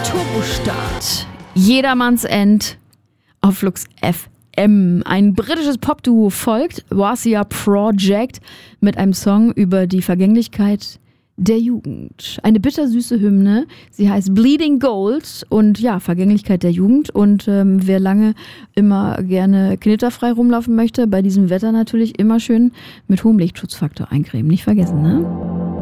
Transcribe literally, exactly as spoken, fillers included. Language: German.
Turbostart. Jedermanns End auf Flux F M. Ein britisches Popduo folgt, Wasia Project, mit einem Song über die Vergänglichkeit der Jugend. Eine bittersüße Hymne. Sie heißt Bleeding Gold und ja, Vergänglichkeit der Jugend. Und ähm, wer lange immer gerne knitterfrei rumlaufen möchte, bei diesem Wetter natürlich immer schön mit hohem Lichtschutzfaktor eincremen. Nicht vergessen, ne?